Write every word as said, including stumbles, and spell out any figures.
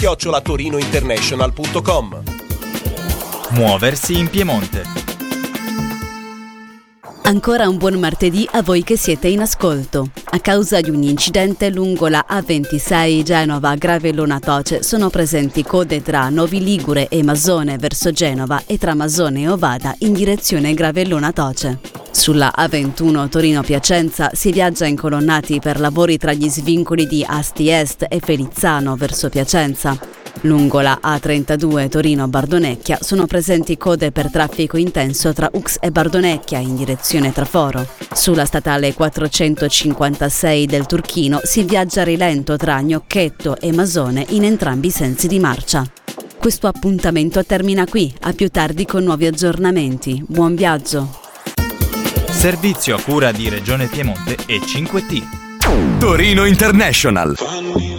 chiocciola torinointernational punto com. Muoversi in Piemonte. Ancora un buon martedì a voi che siete in ascolto. A causa di un incidente lungo la A ventisei Genova-Gravellona Toce sono presenti code tra Novi Ligure e Masone verso Genova e tra Masone e Ovada in direzione Gravellona Toce. Sulla A ventuno Torino-Piacenza si viaggia incolonnati per lavori tra gli svincoli di Asti Est e Felizzano verso Piacenza. Lungo la A trentadue Torino-Bardonecchia sono presenti code per traffico intenso tra Ux e Bardonecchia in direzione Traforo. Sulla statale quattrocentocinquantasei del Turchino si viaggia a rilento tra Gnocchetto e Masone in entrambi i sensi di marcia. Questo appuntamento termina qui, a più tardi con nuovi aggiornamenti. Buon viaggio! Servizio a cura di Regione Piemonte e cinque T. Torino International.